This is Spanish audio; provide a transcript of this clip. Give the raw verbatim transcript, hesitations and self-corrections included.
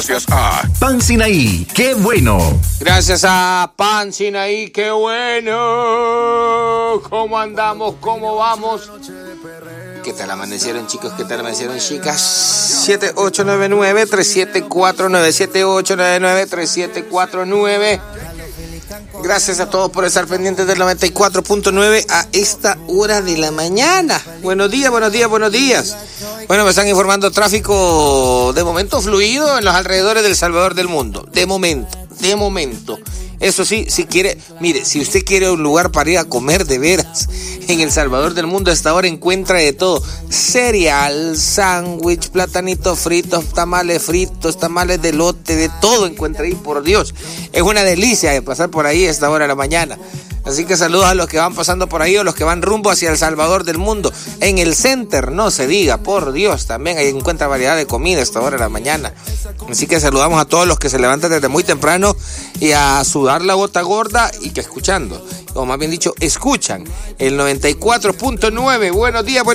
gracias a Pan Sinaí, qué bueno. Gracias a Pan Sinaí, qué bueno. ¿Cómo andamos? ¿Cómo vamos? ¿Qué tal amanecieron, chicos? ¿Qué tal amanecieron, chicas? siete ocho nueve nueve, tres siete cuatro nueve, siete ocho nueve nueve, tres siete cuatro nueve. Gracias a todos por estar pendientes del noventa y cuatro punto nueve a esta hora de la mañana. Buenos días, buenos días, buenos días. Bueno, me están informando tráfico de momento fluido en los alrededores del Salvador del Mundo. De momento, de momento. Eso sí, si quiere, mire, si usted quiere un lugar para ir a comer de veras, en El Salvador del Mundo a esta hora encuentra de todo. Cereal, sándwich, platanitos fritos, tamales fritos, tamales de elote, de todo encuentra ahí, por Dios. Es una delicia de pasar por ahí a esta hora de la mañana. Así que saludos a los que van pasando por ahí o los que van rumbo hacia El Salvador del Mundo. En el center, no se diga, por Dios, también ahí encuentra variedad de comida a esta hora de la mañana. Así que saludamos a todos los que se levantan desde muy temprano y a sudar la gota gorda y que escuchando, o más bien dicho, escuchan el noventa y cuatro punto nueve. Buenos días, buenos